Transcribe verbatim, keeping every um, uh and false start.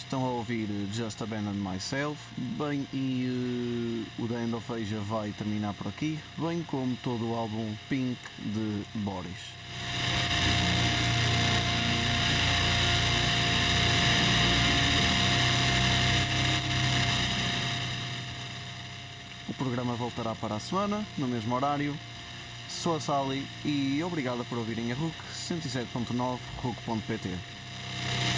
estão a ouvir Just Abandon Myself, bem, e uh, o The End of Asia vai terminar por aqui, bem como todo o álbum Pink de Boris. O programa voltará para a semana, no mesmo horário. Sou a Sally e obrigada por ouvirem a R U C cento e sete ponto nove, R U C ponto P T.